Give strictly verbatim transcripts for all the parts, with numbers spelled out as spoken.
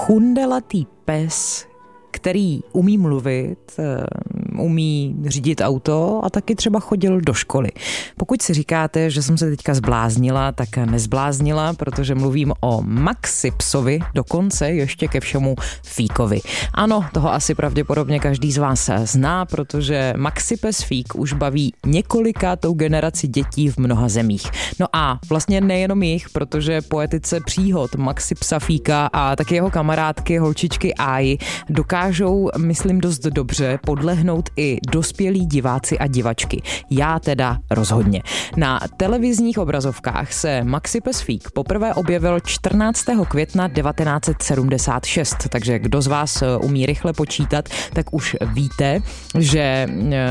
chundelatý pes, který umí mluvit, umí řídit auto a taky třeba chodil do školy. Pokud si říkáte, že jsem se teďka zbláznila, tak nezbláznila, protože mluvím o Maxi psovi, dokonce ještě ke všemu Fíkovi. Ano, toho asi pravděpodobně každý z vás zná, protože Maxi pes Fík už baví několikátou generaci dětí v mnoha zemích. No a vlastně nejenom jich, protože poetice příhod Maxi psa Fíka a taky jeho kamarádky holčičky Áji dokážou, myslím, dost dobře podlehnout i dospělí diváci a divačky. Já teda rozhodně. Na televizních obrazovkách se Maxi pes Fík poprvé objevil čtrnáctého května devatenáct set sedmdesát šest, takže kdo z vás umí rychle počítat, tak už víte, že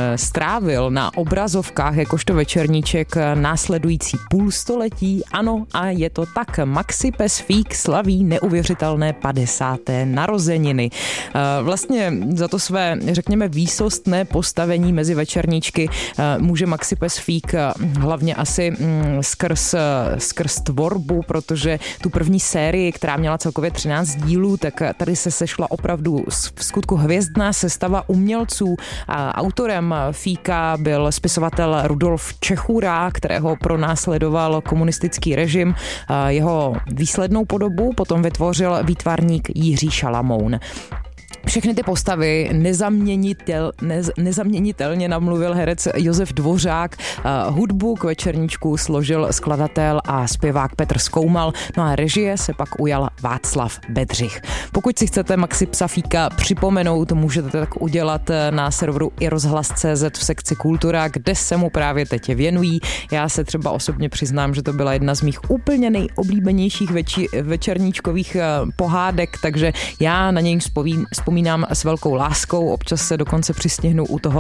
strávil na obrazovkách jakožto večerníček následující půlstoletí. Ano, a je to tak. Maxi pes Fík slaví neuvěřitelné padesáté narozeniny. Vlastně za to své, řekněme, výsostné postavení mezi večerníčky může Maxi pes Fík hlavně asi skrz, skrz tvorbu, protože tu první sérii, která měla celkově třináct dílů, tak tady se sešla opravdu v skutku hvězdná sestava umělců. Autorem Fíka byl spisovatel Rudolf Čechura, kterého pronásledoval komunistický režim. Jeho výslednou podobu potom vytvořil výtvarník Jiří Šalamoun. Všechny ty postavy nezaměnitel, nez, nezaměnitelně namluvil herec Josef Dvořák, uh, hudbu k večerníčku složil skladatel a zpěvák Petr Skoumal, no a režie se pak ujal Václav Bedřich. Pokud si chcete Maxi psa Fíka připomenout, můžete tak udělat na serveru i rozhlas tečka cé zet v sekci Kultura, kde se mu právě teď věnují. Já se třeba osobně přiznám, že to byla jedna z mých úplně nejoblíbenějších veči, večerníčkových uh, pohádek, takže já na něj vzpomínám Vzpomínám s velkou láskou, občas se dokonce přistihnu u toho,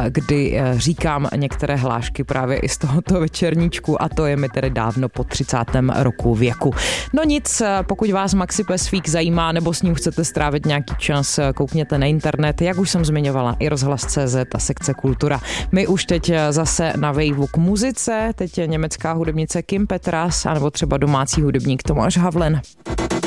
kdy říkám některé hlášky právě i z tohoto večerníčku a to je mi tedy dávno po třicátém roku věku. No nic, pokud vás Maxi pes Fík zajímá nebo s ním chcete strávit nějaký čas, koukněte na internet, jak už jsem zmiňovala, i rozhlas tečka cé zet a sekce Kultura. My už teď zase na vejvu k muzice, teď je německá hudebnice Kim Petras, anebo třeba domácí hudebník Tomáš Havlen.